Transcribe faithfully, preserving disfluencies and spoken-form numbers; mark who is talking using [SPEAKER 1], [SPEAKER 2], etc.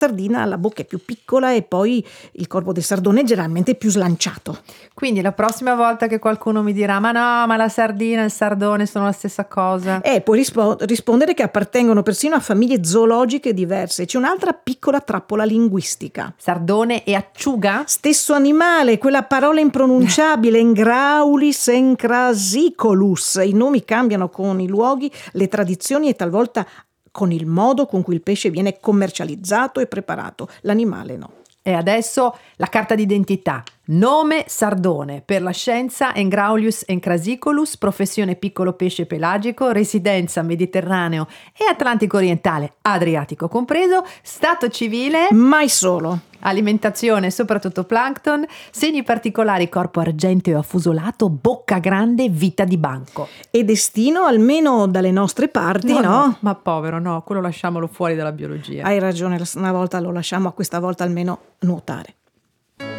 [SPEAKER 1] sardina la bocca è più piccola e poi il corpo del sardone è generalmente più slanciato.
[SPEAKER 2] Quindi la prossima volta che qualcuno mi dirà ma no, ma la sardina e il sardone sono la stessa cosa,
[SPEAKER 1] Eh, puoi rispo- rispondere che appartengono persino a famiglie zoologiche diverse. C'è un'altra piccola trappola linguistica.
[SPEAKER 2] sardone e acciuga?
[SPEAKER 1] Stesso animale, quella parola impronunciabile, Engraulis encrasicolus. I nomi cambiano con i luoghi, le tradizioni e talvolta con il modo con cui il pesce viene commercializzato e preparato. L'animale no.
[SPEAKER 2] E adesso la carta d'identità. Nome Sardone, per la scienza Engraulius encrasicolus, professione piccolo pesce pelagico, residenza Mediterraneo e Atlantico orientale, Adriatico compreso, stato civile,
[SPEAKER 1] Mai solo.
[SPEAKER 2] alimentazione soprattutto plancton, segni particolari corpo argenteo affusolato, bocca grande, vita di banco.
[SPEAKER 1] E destino almeno dalle nostre parti, no?
[SPEAKER 2] Ma povero, no, quello lasciamolo fuori dalla biologia.
[SPEAKER 1] Hai ragione, una volta lo lasciamo, a questa volta almeno nuotare.